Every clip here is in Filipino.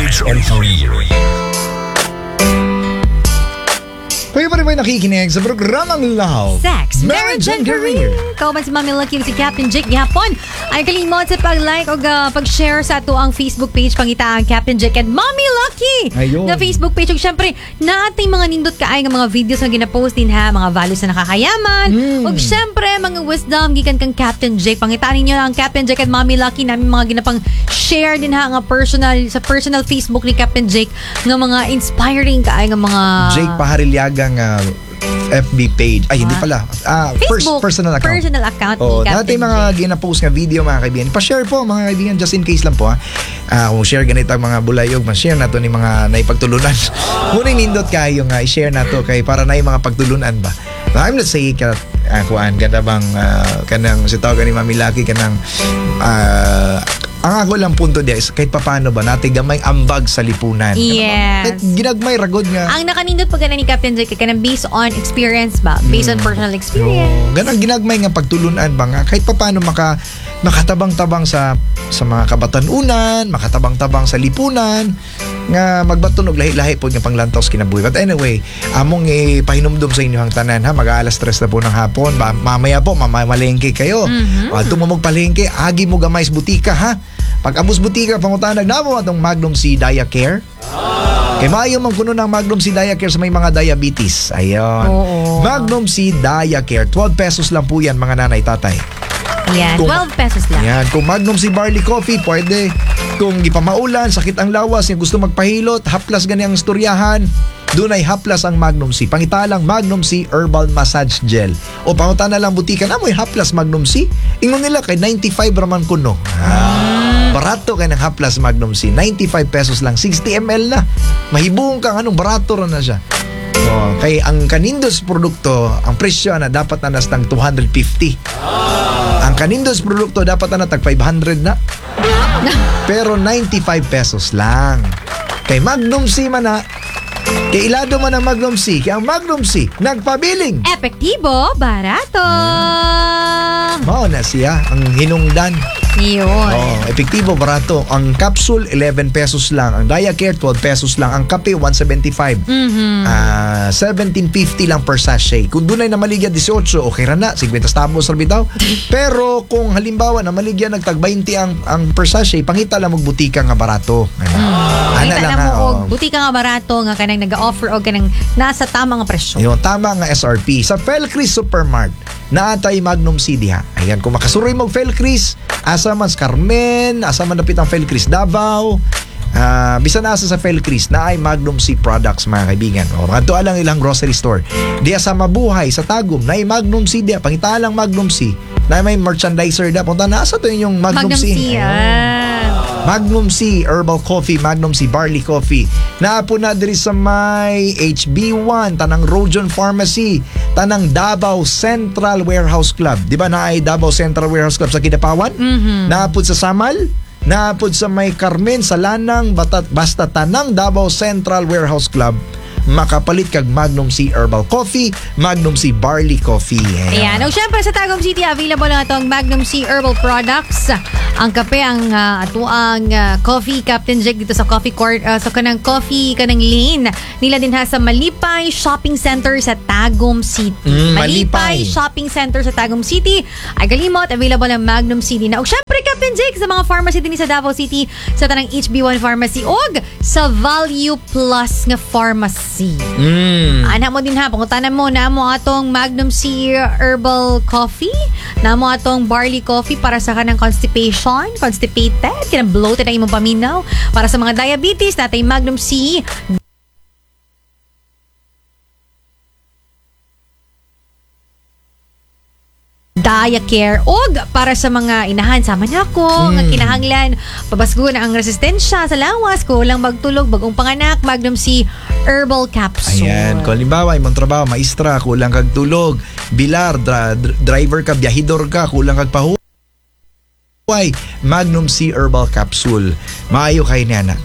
marriage and career. Kayo pa rin ba'y nakikinig sa programang Love, Sex, Marriage and Career? Kauban si Mami Lucky si Captain Jake gihapon. Ay kalimot sa pag-like o pag-share sa ato ang Facebook page pangita ang Captain Jake and Mami Lucky Ayun. na Facebook page. Ug syempre na ating mga nindot kaay nga mga videos nga gina-post din ha, mga values na nakakayaman. Ug syempre mga wisdom gikan kang Captain Jake. Pangitaan ninyo ang Captain Jake and Mami Lucky namin mga ginapang share din ha nga personal Facebook ni Captain Jake nga mga inspiring kaay nga mga Jake Paharilyaga nga FB page. Ay, hindi pala. Facebook, personal account. Personal account Oh, ni Captain natin mga gina-post nga video mga kaibigan. Pa-share po mga kaibigan, just in case lang po ha. Kung share ganito ang mga bulayog, ma-share na to ni mga naipagtulunan. Ngunit nindot kayo nga i-share na to kay para na yung mga pagtulunan ba. I'm not saying kuan ganda bang kanang si tawag ni Mami Lucky kanang ang ako lang punto diya is kahit paano ba natin gamay ambag sa lipunan. Yes. Kahit ginagmay ragod nga. Ang nakanindot pag ni Captain Jake kanang based on experience ba? Based on personal experience. Ganang ginagmay nga pagtulunan ba nga kahit paano makatabang-tabang sa mga kabatanunan, makatabang-tabang sa lipunan nga magbaton og lahi-lahi po nga panglantaw kinabuhi. But anyway, among ipahinumdum sa inyo ang tanan ha, mag-aalas 3 na po ng hapon. Mamaya po mamalengke kayo. Adto mo magpalengke, agi mo gamay sa butika ha. Pag abos butika pangutanag namo atong Magnum C Diacare. Kay maayo man kuno ng Magnum C Diacare sa may mga diabetes. Ayon. Magnum C Diacare, 12 pesos lang po yan mga nanay tatay. Yan, 12 pesos lang. Yan, kung Magnum C Barley Coffee, pwede. Kung ipamaulan, sakit ang lawas, yung gusto magpahilot, haplas gani ang istoryahan, doon ay haplas ang Magnum C. Pangitalang Magnum C Herbal Massage Gel. O pangutan na lang butika na mo, haplas Magnum C. Ingon nila kay 95 raman kuno. Barato kay ng haplas Magnum C. 95 pesos lang, 60 ml na. Mahibong kang anong barato rin na siya. Kay ang kanindos produkto, ang presyo na dapat na nastang 250. Ang kanindos produkto dapat na tag 500 na. Pero 95 pesos lang. Kay Magnum C man na, kay ilado man ang Magnum C, kay ang Magnum C nagpabiling. Epektibo, barato. Mao na siya ang hinungdan. Yun. Epektibo, barato. Ang capsule 11 pesos lang, ang Diacare 12 pesos lang, ang kape 175. 17.50 lang per sachet. Kung dunay na maligya 18, okay ra na, 50 tabos ra bitaw. Pero kung halimbawa na maligya nagtag 20 ang per sachet, pangita lang og butika nga barato. Ana lang mo ha. og butika nga barato nga kanang nag-offer og kanang nasa tama nga presyo. Yung tama nga SRP sa Felcris Supermart naatay Magnum C diha. Ayan, kung makasuroy mo Felcris, asa man sa Carmen, asa man dapit ang Felcris Davao, bisan na asa sa Felcris na ay Magnum C products mga kaibigan. O kadto alang ilang grocery store. Diya sa Mabuhay sa Tagum na ay Magnum C diha, pangitalang Magnum C. Na may merchandiser da. Punta na asa to yung Magnum C. Magnum C Herbal Coffee, Magnum C Barley Coffee. Naapo na diri sa may HB1, tanang Rojon Pharmacy, tanang Davao Central Warehouse Club. Di ba na ay Davao Central Warehouse Club sa Kidapawan? Naapod sa Samal, naapod sa may Carmen, sa Lanang, basta tanang Davao Central Warehouse Club. Makapalit kag Magnum C Herbal Coffee, Magnum C Barley Coffee. Ayan. O syempre sa Tagum City, available lang itong Magnum C Herbal Products. Ang kape, ang coffee, Captain Jake dito sa coffee court, sa kanang coffee, kanang lane. Nila din ha sa Malipay Shopping Center sa Tagum City. Malipay Shopping Center sa Tagum City. Ay kalimot, available ang Magnum C din. O syempre, Captain Jake, sa mga pharmacy din sa Davao City, sa tanang HB1 Pharmacy, og sa Value Plus nga Pharmacy. Anak mo din ha, pangutanan mo na mo atong Magnum C Herbal Coffee, na mo atong Barley Coffee para sa kanang constipated, kanang bloated ang imong paminaw. Para sa mga diabetes, natay Magnum C Diacare, og para sa mga inahan sama niya ko nga kinahanglan pabasgo na ang resistensya sa lawas, kulang magtulog, bagong panganak, Magnum C Herbal Capsule. Ayan, kung halimbawa imong trabaho maestra, kulang kag tulog, bilar, driver ka, biyahidor ka, kulang kag pahuway, Magnum C Herbal Capsule. Maayo kay nana.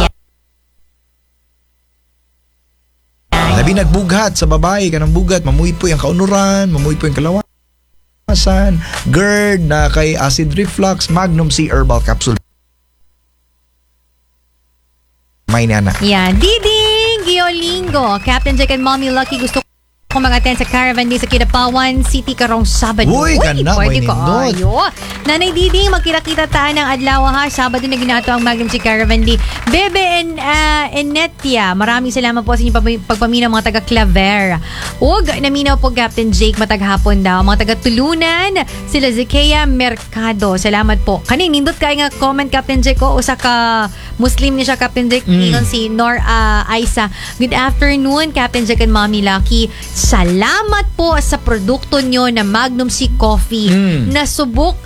Labi nagbughat sa babae, kanang bugat, mamuhi po yung kaunuran, mamuhi po yung kalawan, GERD, na kay acid reflux, Magnum C Herbal Capsule. gamay ni ana. Yan. Diding Giolingo. Captain Jack and Mommy Lucky, gusto ko mag-attend sa Caravan Day sa Kidapawan City karong Sabado. Uy, ganda, pwede may ko. nindot. Ayo. Nanay Diding, magkita-kita taan ng adlaw ha. Sabado na ginato ang Magnum si Caravan Day. Bebe and Enetia, maraming salamat po sa inyong pagpaminaw mga taga-Claver. Ug naminaw po Captain Jake mataghapon daw. Mga taga-Tulunan, sila Zikea Mercado. Salamat po. Kaning nindot kay nga comment Captain Jake ko, usa ka Muslim ni siya Captain Jake. Ingon si Nor Aisa. Good afternoon Captain Jake and Mommy Lucky. Salamat po sa produkto nyo na Magnum Sea Coffee. Subok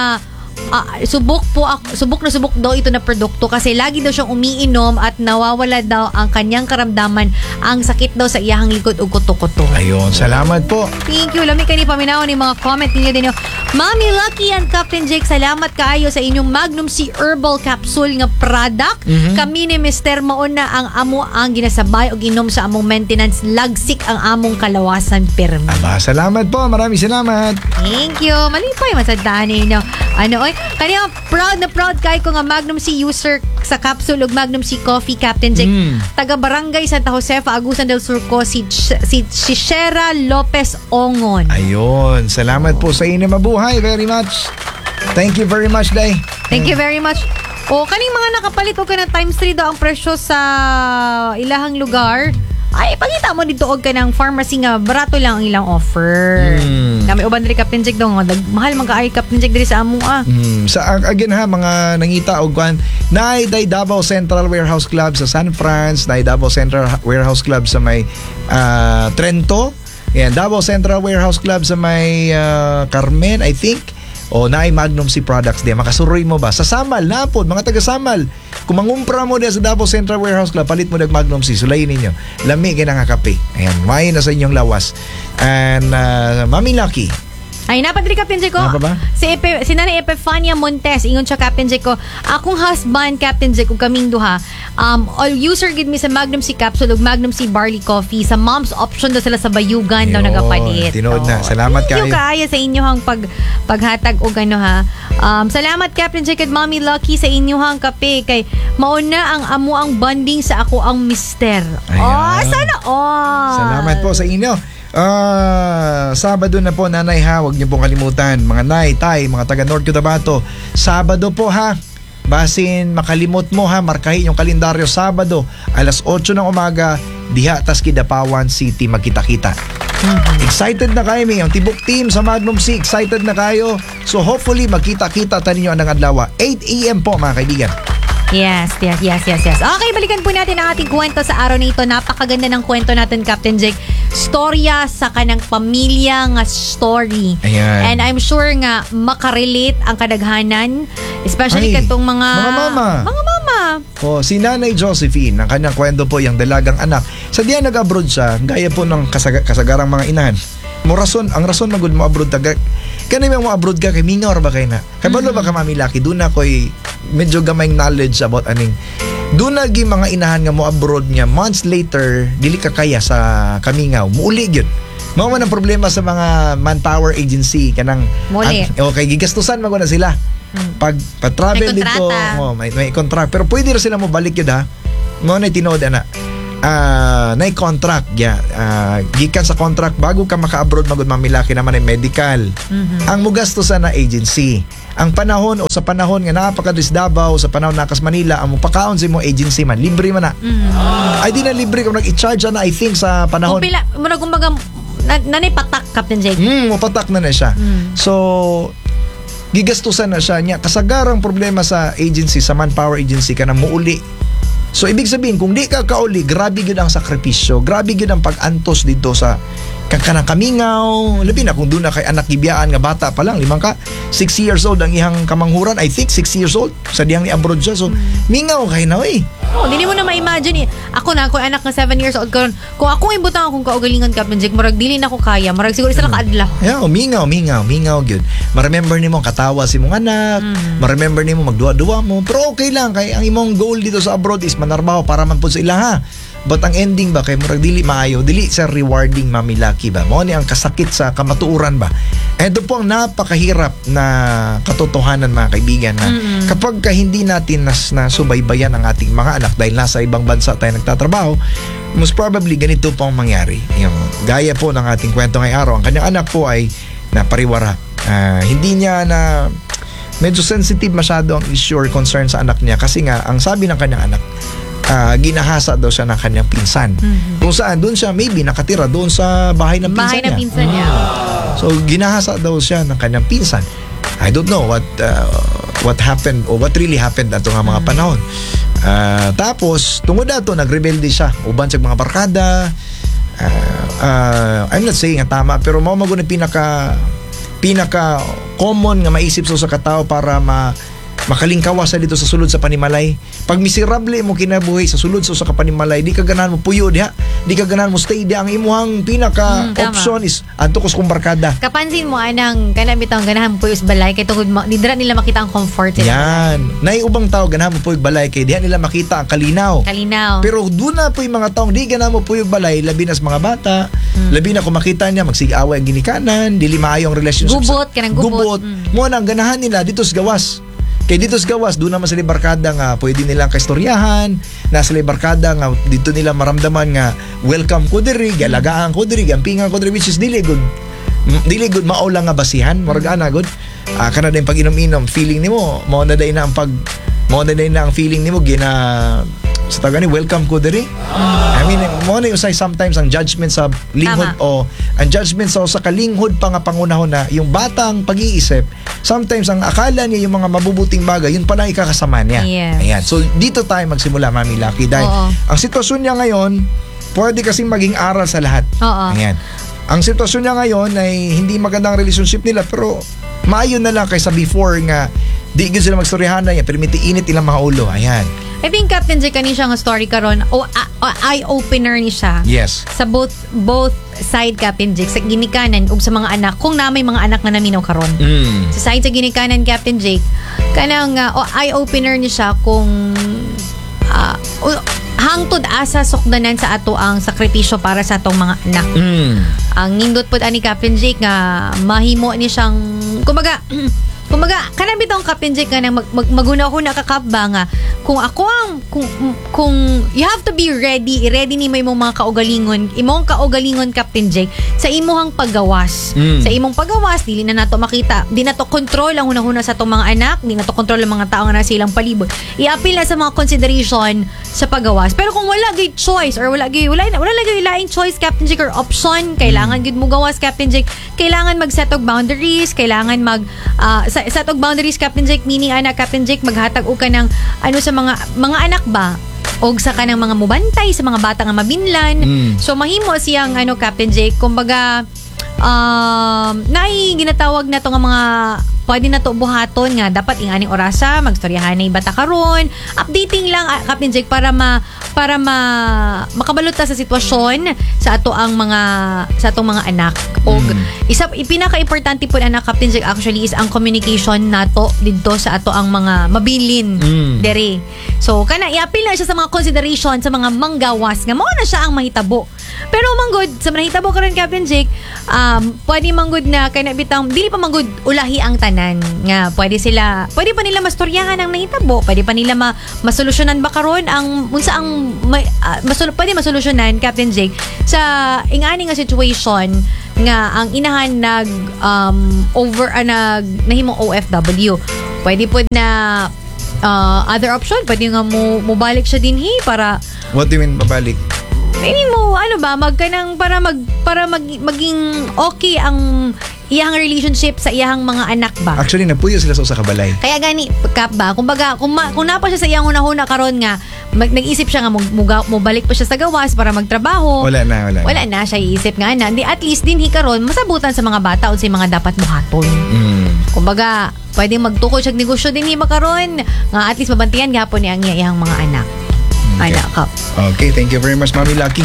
daw ito na produkto kasi lagi daw siyang umiinom at nawawala daw ang kanyang karamdaman, ang sakit daw sa iyahang likod o kuto-kuto. Ayun, salamat po. Thank you. Lami kani paminaw ni mga comment ninyo din. Mami Lucky and Captain Jake, salamat kaayo sa inyong Magnum Sea Herbal Capsule nga product. Kami ni Mr. Mauna ang amo ang ginasabay o ginom sa among maintenance. Lagsik ang among kalawasan permi. Aba, salamat po. Maraming salamat. Thank you. Malipay masadaan ninyo. Kanya proud kay ko nga Magnum Sea user sa capsule ug Magnum Sea Coffee Captain Jake. Taga Barangay Santa Josefa, Agusan del Surco, si Shera Lopez Ongon. Ayun, salamat po sa inyo. Mabuhay very much. Thank you very much, Day. Thank you very much. O kaning mga nakapalit og kanang times 3 daw ang presyo sa ilahang lugar. Ay, pagita mo dito og kanang pharmacy nga barato lang ang ilang offer. Kami uban diri Captain Jake daw nga mahal man kaay Captain Jake diri sa amo Again ha, mga nangita og kwan, naay Davao Central Warehouse Club sa San Franz, naay Davao Central Warehouse Club sa may Trento. Yan, Davao Central Warehouse Club sa may Carmen, I think. O naay Magnum Sea products di makasuroy mo ba sa Samal napod mga taga Samal, kung mangumpra mo diya sa Davao Central Warehouse Club, palit mo dag Magnum Sea, sulayin ninyo lami kay nga kape. Ayan, may na sa inyong lawas. And Mami Lucky, ay, napadri Captain Jake ko. Si Nanay Epifania Montes, ingon siya Captain Jake ko, akong husband Captain Jake ko kaming duha. All user gid mi sa Magnum Sea Capsule ug Magnum Sea Barley Coffee. Sa mom's option daw sila sa bayugan daw nagapalit. Tinood na. Salamat kayo. Kaayo sa inyohang paghatag og ano ha. Salamat Captain Jake at Mommy Lucky sa inyohang kape kay mauna ang amo ang bonding sa ako ang mister. Sana all. Salamat po sa inyo. Sabado na po nanay ha, huwag niyo pong kalimutan mga nay, tay, mga taga North Cotabato, Sabado po ha, basin makalimot mo ha, markahin yung kalendaryo. Sabado alas 8 ng umaga diha tas Kidapawan City, magkita-kita. Excited na kayo yung tibok team sa Magnum Sea, excited na kayo, so hopefully magkita-kita taninyo ang adlaw 8 AM po mga kaibigan. Yes. Okay, balikan po natin ang ating kwento sa araw na ito. Napakaganda ng kwento natin, Captain Jake. Storya sa kanang pamilya nga story. Ayan. And I'm sure nga makarelate ang kadaghanan, especially katong mga mama. Si Nanay Josephine, ang kanyang kwento po yung dalagang anak. Sa diyan nag-abroad siya, gaya po ng kasagarang mga inahan. Ang rason magud mo abroad taga kanay mo abroad ka kay mingaw ba kay na kay balo ba ka Mami Lucky, doon ako'y medyo gamay knowledge about aning doon nagi mga inahan nga mo abroad niya months later dili ka kaya sa kamingaw muuli gyud mao man ang problema sa mga manpower agency kanang okay gigastusan maguna sila pag travel dito may contract pero pwede ra sila mo balik gyud ha mo na tinuod ana na contract gikan sa contract bago ka maka-abroad magud Mami Lucky naman ay medical. Ang mugastusan na agency. Ang panahon o sa panahon nga napakadris Davao sa panahon nakas Manila ang mupakaon sa imong agency man libre man na. Ay di na libre kung nag-i-charge na I think sa panahon. Kung pila mo na kumbaga nanay patak Captain Jake. Mapatak na siya. So gigastusan na siya niya kasagarang problema sa agency sa manpower agency kanang muuli. So ibig sabihin kung di ka kauli, grabe gyud ang sakripisyo, grabe gyud ang pag-antos dito sa kanang kamingaw, labi na kung doon na kay anak gibiyaan nga bata pa lang, 6 years old ang ihang kamanghuran, I think 6 years old sa diyang ni abroad siya, so mingaw kay na Dili mo na ma-imagine ako na, kung anak nga 7 years old karon, kung akong ibutang akong kaugalingon Captain Jake, marag dili na ko kaya, marag siguro isa lang kaadlaw. Mingaw gyud. Ma-remember nimo katawa si mong anak, ma-remember nimo magduwa-duwa mo, pero okay lang kay ang imong goal dito sa abroad is manarbaho para man pud sa ila ha. but ang ending ba kay murag dili maayo, dili sa rewarding, Mami Lucky ba, mao ni ang kasakit sa kamatuuran ba. Ito po ang napakahirap na katotohanan, mga kaibigan, na kapag ka hindi natin nasubaybayan ang ating mga anak dahil nasa ibang bansa tayo nagtatrabaho, most probably ganito po ang mangyari. Yung gaya po ng ating kwento ngayong araw, ang kanyang anak po ay napariwara. Hindi niya na medyo sensitive masyado ang issue or concern sa anak niya kasi nga ang sabi ng kanyang anak, ginahasa daw siya ng kanyang pinsan. Kung saan doon siya maybe nakatira doon sa bahay ng pinsan niya. So ginahasa daw siya ng kanyang pinsan. I don't know what happened or what really happened ato nga mga panahon. Tapos tungod ato nagrebelde siya uban sa mga barkada. I'm not saying nga tama, pero mao magun pinaka common nga maisip sa katao para makalingkawas sa dito sa sulod sa panimalay. Pag miserable mo kinabuhi sa sulod sa kapanimalay, di ka ganahan mo puyo diha, di ka ganahan mo stay diha. Ang imuhang pinaka option is adto kos kong barkada. Kapansin mo anang kana bitang ganahan mo puyo sa balay kay tungod nidra nila makita ang comfort nila. Yan. Nay ubang tao ganahan mo puyo balay kay diha nila makita ang kalinaw. Pero doon na po yung mga taong di ganahan mo puyo balay, labi na sa mga bata, labi na kung makita niya magsig-away ang ginikanan, dili maayo ang relationship. Gubot. Mo nang ganahan nila dito sa gawas. Kay dito sa gawas, doon naman sa barkada nga pwede nilang kaistoryahan, nasa barkada nga dito nila maramdaman nga welcome ko diri, galagaan ko diri, gampingan ko diri, which is dili good maula nga basihan, murag ana good. Kana din pag inom-inom, feeling nimo mao na day na ang feeling nimo gina sa taga ni welcome ko diri. I mean, mo na usay sometimes ang judgment sa linghod o ang judgment sa kalinghod pa nga pangunahon na yung batang pag-iisip, sometimes ang akala niya yung mga mabubuting bagay, yun pala ikakasama niya. Ayan. So dito tayo magsimula, Mami Lucky, dahil ang sitwasyon niya ngayon pwede kasing maging aral sa lahat. Ayan. Ang sitwasyon niya ngayon ay hindi magandang relationship nila, pero maayon na lang kaysa before nga di gyud sila magstoryahan na yan, pero init ilang mga ulo. Ayan. I think Captain J kani siya nga story karon eye opener ni siya. Yes. Sa both side, Captain J, sa ginikanan ug sa mga anak, kung na may mga anak nga naminaw karon. Sa side sa ginikanan, Captain J, kanang eye opener ni siya kung hangtod asa sukdanan sa ato ang sakripisyo para sa atong mga anak. Ang nindot pod ani Captain J nga mahimo ni siyang kumbaga kanang bitong Captain Jake nga magunahuna ka kapba nga kung ako ang kung you have to be ready ni may mong mga kaugalingon Captain Jake sa imuhang paggawas. Sa imong paggawas dili na nato makita, di nato control ang hunahuna sa atong mga anak, di nato control ang mga tao nga nasa ilang palibot. I-appeal na sa mga consideration sa paggawas. Pero kung wala gay choice or wala gay laing choice Captain Jake or option, kailangan gid mo gawas Captain Jake. Kailangan mag-set og boundaries, kailangan set og boundaries Captain Jake, meaning anak Captain Jake maghatag og kanang sa mga anak ba og sa kanang mga mubantay sa mga bata nga mabinlan. So mahimo siyang Captain Jake kumbaga naay ginatawag na to nga mga pwede na to buhaton nga dapat inganing orasa magstoryahan na bata karon, updating lang Captain Jake para makabalot ta sa sitwasyon sa atong mga anak. Og pinaka-importante po anak Captain Jake actually is ang communication nato didto sa ato ang mga mabilin dere. So kana i-appeal na siya sa mga consideration sa mga manggawas nga mao na siya ang mahitabo. Pero manggod sa mahitabo karon Captain Jake, pwede manggod na kay bitang dili pa manggod ulahi ang tanan nga pwede pa nila mastoryahan ang nahitabo, pwede pa nila masolusyonan ba karon ang unsa ang pwede masolusyonan Captain Jake sa ingani nga situation nga ang inahan nahimong OFW. Pwede po na other option, pwede nga mo balik siya dinhi para. What do you mean babalik? Hindi mo magkanang para maging okay ang iyang relationship sa iyang mga anak ba. Actually napuyo sila sa usa ka balay. Kaya gani kap ba kumbaga kung napa siya sa iyang hunahuna karon nga nag-isip siya nga mo balik pa siya sa gawas para magtrabaho. Wala na siya iisip nga na at least dinhi karon masabutan sa mga bata unsay mga dapat buhaton. Kumbaga pwede magtukod siya negosyo dinhi makaron nga at least mabantayan gyapon ni ang iyang mga anak. Anak kap. Okay, thank you very much Mami Lucky.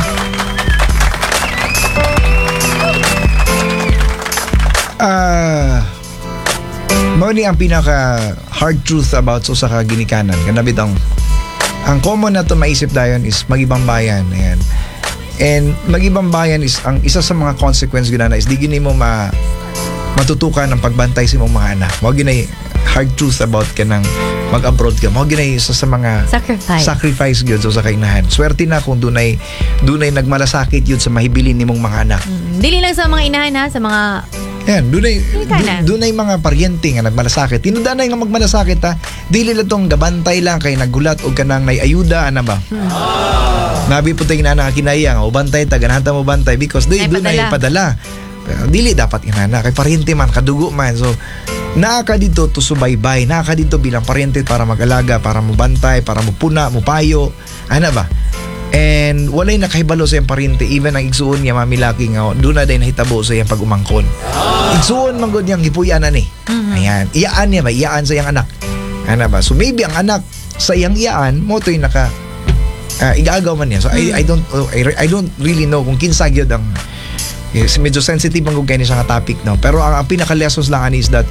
mao ni ang pinaka hard truth about sa ka ginikanan kana bitang Ang common na to maisip dayon is magibang bayan. Ayan. And magibang bayan is ang isa sa mga consequence gina na is di gini mo matutukan ang pagbantay sa imong mga anak. Mo ginay hard truth about kanang mag-abroad ka. Mo ginay isa sa mga sacrifice gyud so sa kainahan. Swerte na kung dunay nagmalasakit yun sa mahibilin nimong mga anak. Dili lang sa mga inahan ha, sa mga yan, dunay mga paryente nga nagmalasakit. Tinudanay nga magmalasakit ha. Dili lang tong gabantay lang kay nagulat o kanang nay ayuda ana ba. Nabi po tayo na kinaya o bantay ta ganahanta mo bantay because dunay padala. Pero dili dapat inana kay paryente man kadugo man. So naa ka dito to subaybay, naa ka dito bilang paryente para mag-alaga, para mo bantay, para mo puna, mo payo. Ana ba? And walay nakahibalo sa iyang paryente, even ang igsuon niya mamilaki nga doon na day nahitabo sa iyang pag-umangkon. Igsuon man gud niyang gipuyan ni. Ayan, iyaan niya ba? Iyaan sa iyang anak. Ana ba? So maybe ang anak sa iyang iyaan mo to'y naka igagaw man niya. So I don't really know kung kinsa gyud ang medyo sensitive ang gugay niya sa topic no. Pero ang pinaka-lessons lang ani is that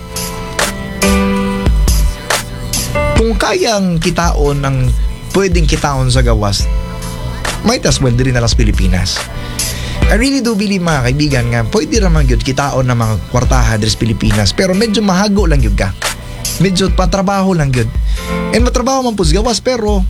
kung kayang kitaon ang pwedeng kitaon sa gawas, might as well diri na las Pilipinas. I really do believe mga kaibigan nga pwede raman gyud kitaon na mga kwartaha diri sa Pilipinas pero medyo mahago lang gyud ka. Medyo patrabaho lang gyud. And matrabaho man pud gawas pero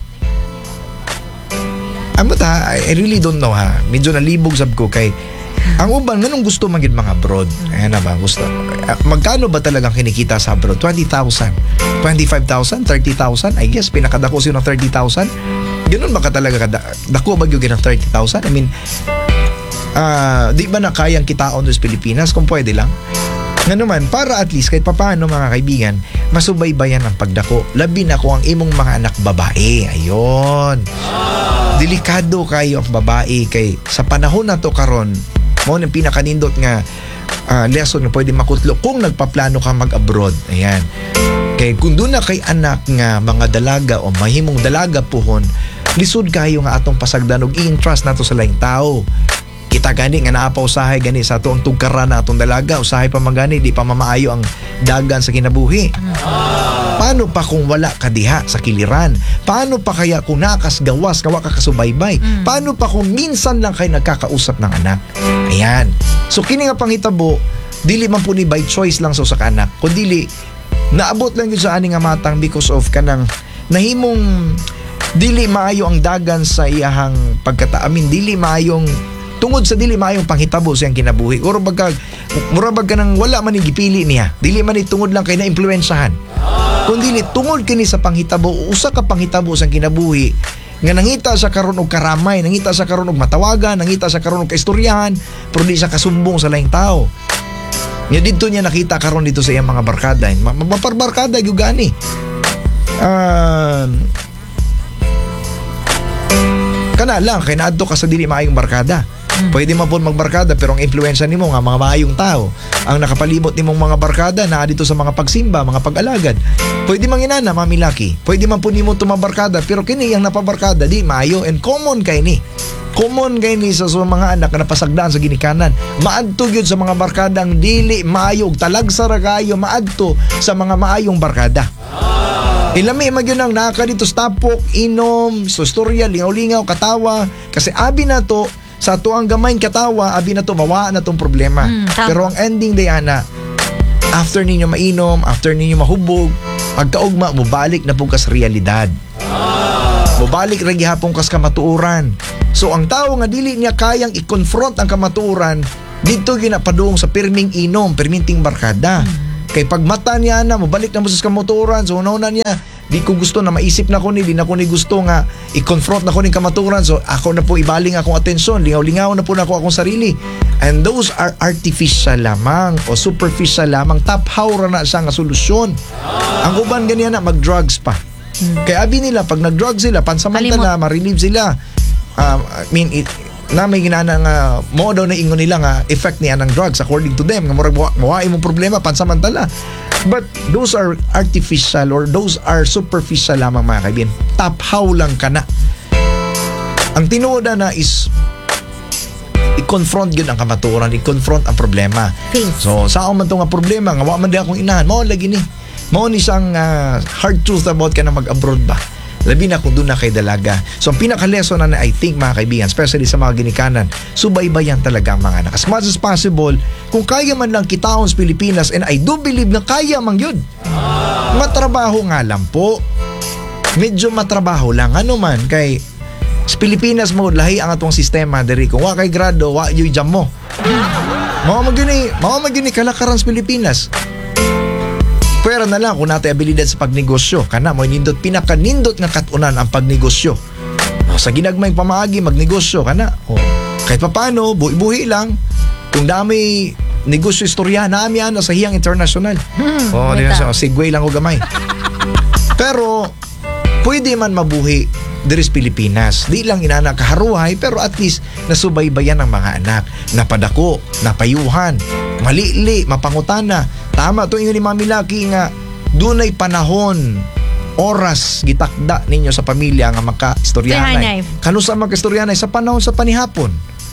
I really don't know ha. Medyo nalibog sab ko kay ang uban nganong gusto man gyud mga abroad. Ayan na ba gusto. Magkano ba talagang kinikita sa abroad? 20,000, 25,000, 30,000. I guess pinakadako sino 30,000. Ganun ba ka talaga dako ba gyud ng 30,000? I mean, di ba na kayang kitaon sa Pilipinas kung pwede lang? Nga naman, para at least kahit papaano mga kaibigan, masubaybayan ang pagdako. Labi na ko ang imong mga anak babae. Ayon. Delikado kayo ang babae kay sa panahon na to karon, mo nang pinakanindot nga lesson nga pwede makutlo kung nagpaplano ka mag-abroad. Ayan. Kay kung doon na kay anak nga mga dalaga o mahimong dalaga pohon, lisod kayo nga atong pasagdan og i-entrust nato sa laing tao. Kita gani nga naa pa usahay gani sa atong tugkaran na atong dalaga, usahay pa magani di pa mamaayo ang dagan sa kinabuhi. Paano pa kung wala ka diha sa kiliran? Paano pa kaya kung nakas gawas kawa ka kasubaybay? Paano pa kung minsan lang kayo nagkakausap ng anak? Ayan. So kini nga panghitabo, dili man po ni by choice lang so sa anak, kundi naabot lang yun sa ani nga matang because of kanang nahimong dili maayo ang dagan sa iyahang pagkataamin, dili maayong tungod sa dili maayong panghitabo siyang kinabuhi. Murabag ka nang wala man gipili niya. Dili man tungod lang kay na-impluwensyahan. Kundi tungod kini sa panghitabo, usa ka panghitabo siyang kinabuhi nga nangita sa karon og karamay, nangita sa karon og matawagan, nangita sa karon og kaistoryahan, pero di sa kasumbong sa laing tao. Nya dito niya nakita karon dito sa iyang mga barkada. Maparbarkada gyud gani. Kana lang kay naadto ka sa dili maayong barkada. Pwede man po magbarkada pero ang impluwensya nimo nga mga maayong tao. Ang nakapalibot nimong mga barkada na dito sa mga pagsimba, mga pag-alagad. Pwede man inana mamilaki. Pwede man po nimo tumabarkada pero kini yang napabarkada di maayo and common kay ni. Common kay ni sa mga anak na napasagdaan sa ginikanan. Maadto gyud sa mga barkadang dili maayo ug talagsa ra kayo maadto sa mga maayong barkada. Ilami magyud nang naka dito tapok, inom, so storya, lingaw-lingaw, katawa kasi abi na to sa ato ang gamay katawa, abi na to mawa na tong problema. Pero ang ending day ana, after ninyo mainom, after ninyo mahubog, pagkaugma mubalik na pug kas realidad. Mubalik ra gihapon kas kamatuoran. So ang tao nga dili niya kayang i-confront ang kamatuoran, dito ginapadung sa pirming inom, perminting barkada. Kay pag mata niya na mubalik na mo sa kamatuoran, so una niya di ko gusto na maisip na ko ni, di na ko ni gusto nga i-confront na ko ni kamaturan, so ako na po ibaling akong atensyon, lingaw-lingaw na po na ako akong sarili, and those are artificial lamang o superficial lamang, taphaw ra na siya nga solusyon. Ang uban ganyan na mag-drugs pa. Kaya abi nila pag nag-drugs sila pansamantala ma-relieve sila. Na may ginana nga mo daw na ingon nila nga effect niya ng drugs according to them nga murag mawai mo problema pansamantala. But those are artificial or those are superficial lamang mga kaibigan. Taphaw lang ka na. Ang tinuod na is i-confront yun ang kamatuoran, i-confront ang problema. So saan man to nga problema nga wa man di akong inahan mao lagi ni. Mao ni siyang hard truth about ka na mag-abroad ba. Labi na kung doon na kay dalaga. So ang pinaka-lesson na I think mga kaibigan, especially sa mga ginikanan, subaybayan talaga ang mga anak. As much as possible, kung kaya man lang kitaon sa Pilipinas, and I do believe na kaya mang yun. Matrabaho nga lang po. Medyo matrabaho lang. Ano man, kay sa Pilipinas mo, lahi ang atong sistema, diri kung wa kay grado, wa yo'y jam mo. Mga magini kalakaran sa Pilipinas. Pwera na lang kung natin abilidad sa pagnegosyo. Kana mo nindot, pinakanindot nga katunan ang pagnegosyo. Sa ginagmayng pamaagi, magnegosyo. Kana, kahit papano, buhi-buhi lang. Kung dami negosyo istorya, naami ano sa hiyang international. Di na siya, segue lang o gamay. Pero, pwede man mabuhi diri sa Pilipinas. Di lang inana kaharuhay, pero at least nasubaybayan ang mga anak. Napadako, napayuhan, malili, mapangutana. Tama to ingon ni Mami Lucky nga dunay panahon, oras gitakda ninyo sa pamilya nga maka-istoryanay. Kano sa maka-istoryanay sa panahon sa panihapon?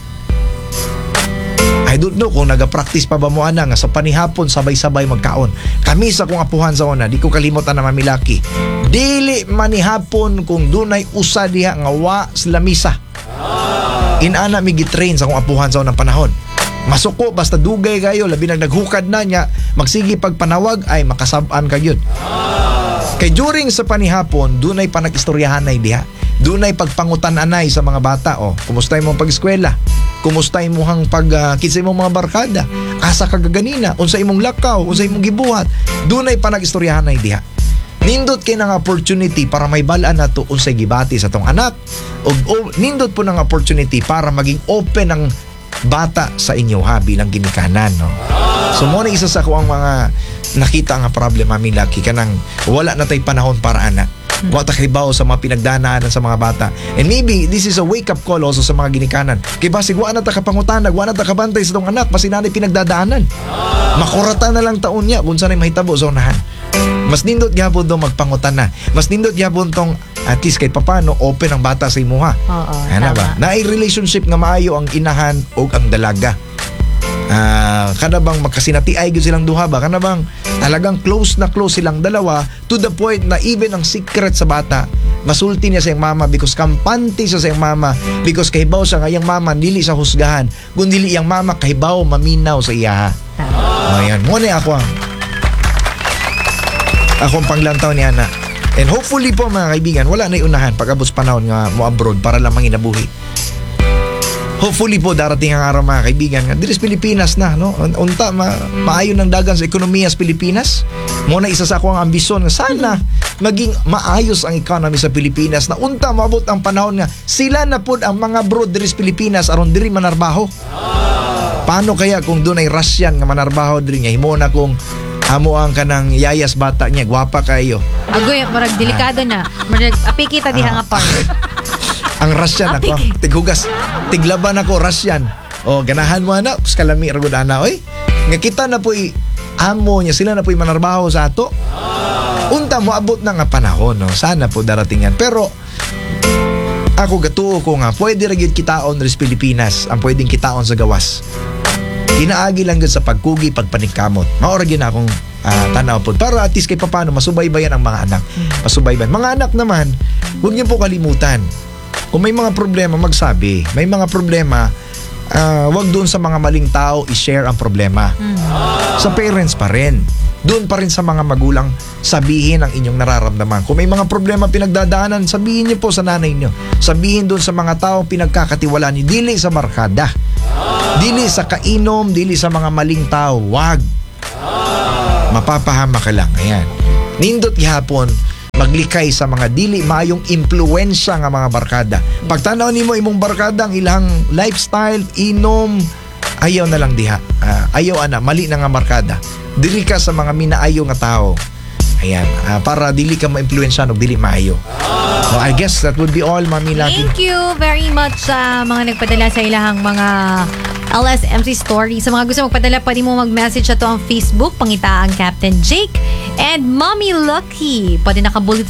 I don't know kung nagapractice pa ba mo ana nga sa panihapon sabay-sabay magkaon. Kami sa kong apuhan sa una, di ko kalimutan na Mami Lucky. Dili manihapon kung dunay usa diha nga wa sila misa. Inana mi gitrain sa kong apuhan sa unang panahon. Masuko basta dugay kayo, labi naghukad na niya, magsigi pagpanawag ay makasab-an kayo. Kay during sa panihapon, dunay panag-istoryahanay diha. Dunay pagpangutan-anay sa mga bata. Kumusta imong pag-eskwela? Kumusta imong kinsa imong mga barkada? Asa ka gaganina? Unsa imong lakaw? Unsa imong gibuhat? Dunay panag-istoryahanay diha. Nindot kay nang opportunity para may balaan na to unsay gibati sa tong anak. O nindot po ng opportunity para maging open ang bata sa inyo bilang ginikanan, no? So mo na isa sa kuang mga nakita nga problema Mami Lucky kanang wala na tay panahon para ana. Wa ta kaibaw sa mga pinagdanaanan sa mga bata. And maybe this is a wake up call also sa mga ginikanan. Kay basig wa na ta kapangutanag, wa na ta kabantay sa tong anak basi nanay pinagdadaanan. Makurata na lang taon niya kung sanay mahitabo sa unahan. Mas nindot gyapon tong magpangutan na. Mas nindot gyapon tong at least kahit papano open ang bata sa imuha. Ano ba? Naay relationship nga maayo ang inahan o ang dalaga. Kana bang magkasinatiay gyud silang duha ba? Kana bang talagang close na close silang dalawa to the point na even ang secret sa bata masulti niya sa iyang mama because kampante siya sa iyang mama because kahibaw siya nga iyang mama dili sa husgahan kundi iyang mama kahibaw maminaw sa iya. Ayan, mo na akong panglantaw ni Ana. And hopefully po mga kaibigan, wala na iunahan pag-abot panahon nga mo abroad para lang manginabuhi. Hopefully po darating ang araw mga kaibigan nga diri sa Pilipinas na, no? Unta maayo ng dagan sa ekonomiya sa Pilipinas. Mo na isa sa akong ambisyon nga sana maging maayos ang economy sa Pilipinas na unta maabot ang panahon nga sila na pud ang mga abroad diri sa Pilipinas aron diri manarbaho. Paano kaya kung dunay Russian nga manarbaho diri nga himo na kung amo ang kanang yayas bata niya, gwapa kayo. Agoy, marag delikado na. Marag apiki ta diha nga part. Ang Russian ako, tighugas, tiglaban ako Russian. Ganahan mo na, kalami ragod ana oy. Nga kita na po'y amo niya, sila na po'y manarbaho sa ato. Unta mo abot na nga panahon, no. Sana po darating yan. Pero ako gatuo ko nga, pwede ra gyud kitaon ris Pilipinas, ang pwedeng kitaon sa gawas. Ginaagi lang gud sa pagkugi, pagpaningkamot. Maora gyud akong tanaw po. Para at least kay papano masubaybayan ang mga anak. Masubaybayan. Mga anak naman, huwag niyo po kalimutan. Kung may mga problema, magsabi. May mga problema, wag doon sa mga maling tao i-share ang problema. Sa parents pa rin. Doon pa rin sa mga magulang sabihin ang inyong nararamdaman. Kung may mga problema pinagdadaanan, sabihin niyo po sa nanay niyo. Sabihin doon sa mga taong pinagkakatiwalaan niyo. Dili sa barkada. Dili sa kainom, dili sa mga maling tao. Wag. Mapapahama ka lang. Ayan. Nindot gihapon maglikay sa mga dili maayong impluwensya nga mga barkada. Pagtanaw nimo imong barkada ang ilang lifestyle, inom, ayaw na lang diha. Ayaw ana, mali na nga barkada. Dili ka sa mga minaayo nga tao. Ayan, para dili ka ma-impluwensya og dili maayo. So I guess that would be all, Mami Lucky. Thank you very much sa mga nagpadala sa ilahang mga LSMC story. Sa mga gusto magpadala, pwede mo mag-message sa to ang Facebook, pangita ang Captain Jake. And Mommy Lucky, pwede nakabulit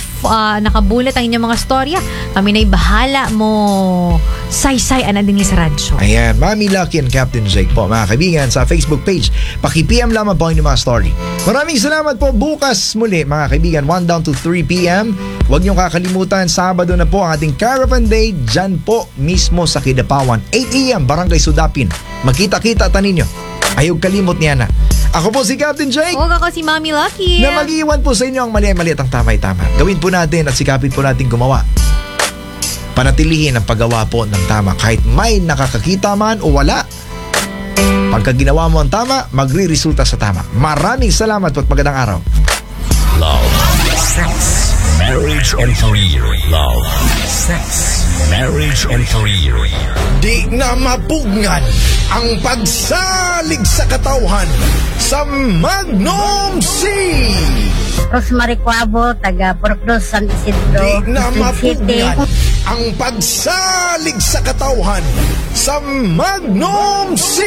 ang inyong mga storya. Kami na'y bahala mo. Say-sayan na din sa radyo. Ayan, Mami Lucky and Captain Jake po, mga kaibigan, sa Facebook page. Paki-PM lamang po ang inyong mga story. Maraming salamat po. Bukas muli, mga kaibigan, 1 down to 3 p.m. Huwag niyong kakalimutan, Sabado na po ang ating Caravan Day. Dyan po mismo sa Kidapawan. 8 a.m. Barangay Sudapin. Magkita-kita tanin nyo. Ayog kalimot niya na. Ako po si Captain Jake. Huwag ako si Mommy Lucky. Na mag-iwan po sa inyo ang mali-mali at ang tama-tama. Gawin po natin at sikapin po natin gumawa. Panatilihin ang paggawa po ng tama kahit may nakakakita man o wala. Pagka ginawa mo ang tama, magre-resulta sa tama. Maraming salamat po at magandang araw. Love, sex, marriage and career. Love, sex, marriage and career. Di na mapugnan ang pagsalig sa katauhan sa Magnum C. Rosemary Cuavo, taga Porclos, San Isidro, Di na District City. mapugnan ang pagsalig sa katauhan sa Magnum C.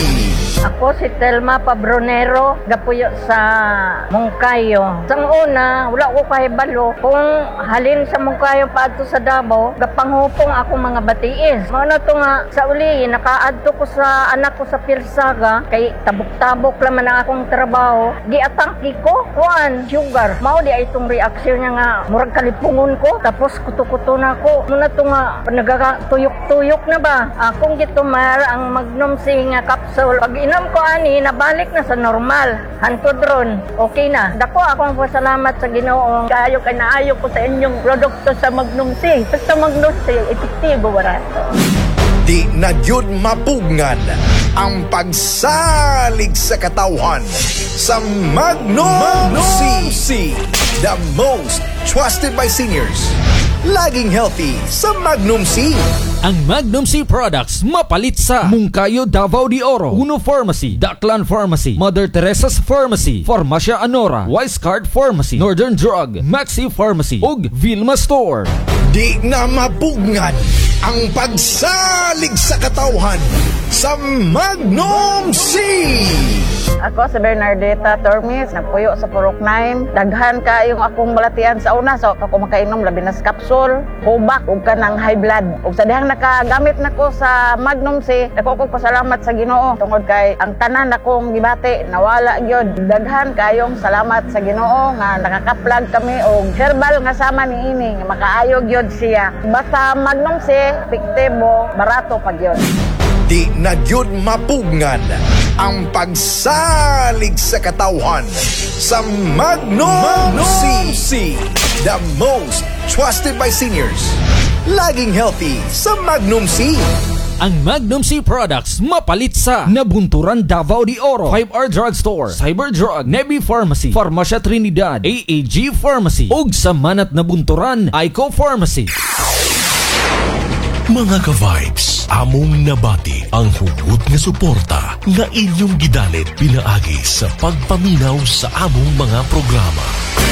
Ako si Telma Pabronero, gapuyo sa Mungkayo. Sang una, wala ko kahibalo. Kung halin sa Mungkayo paadto sa Davao, gapanghupong ako mga batiis. Mao to nga sa uli, nakaadto ko sa anak ko sa Pirsaga, kay tabok-tabok laman ang akong trabaho. Di atangki ko, kuan, sugar. Mao di ay itong reaksyon niya nga, murag kalipungon ko, tapos kuto-kuto na ko. Muna to nga, nagakatuyok-tuyok na ba? Akong gitumar ang Magnum C nga capsule. Pag inom ko ani, nabalik na sa normal. Hantod ron, okay na. Dako akong pasalamat sa Ginoo. Kaayo kay naayo ko sa inyong produkto sa Magnum C. Basta Magnum C, epektibo barato. Di na yun mapugnan ang pagsalig sa katauhan sa Magnum C. The most trusted by seniors. Laging healthy sa Magnum C. Ang Magnum C products mapalit sa Mungkayo, Davao de Oro, Uno Pharmacy, Daklan Pharmacy, Mother Teresa's Pharmacy, Farmacia Anora, Wisecard Pharmacy, Northern Drug, Maxi Pharmacy, ug Vilma Store. Di na mapugnan ang pagsalig sa katauhan sa Magnum C. Ako sa Bernardita Tormes, nagpuyo sa Purok 9. Daghan ka yung akong balatian sa una. So ako makainom labi na capsule, kubak, ug kanang high blood. Ug sa dihang nakagamit nako sa Magnum C, ako ko pasalamat sa Ginoo tungod kay ang tanan akong gibati nawala gyud. Daghan kayong salamat sa Ginoo nga nakakaplag kami og herbal nga sama niini nga makaayo gyud siya. Basta Magnum C, epektibo, barato pa gyud. Di na yun mapugnan ang pagsalig sa katauhan sa Magnum C. The most trusted by seniors. Laging healthy sa Magnum C. Ang Magnum C products mapalit sa Nabunturan, Davao de Oro, 5R Drugstore, Cyber Drug, Nebi Pharmacy, Farmacia Trinidad, AAG Pharmacy, ug sa Manat Nabunturan, Ico Pharmacy. Mga ka-vibes, among nabati ang hugot nga suporta nga inyong gidalit pinaagi sa pagpaminaw sa among mga programa.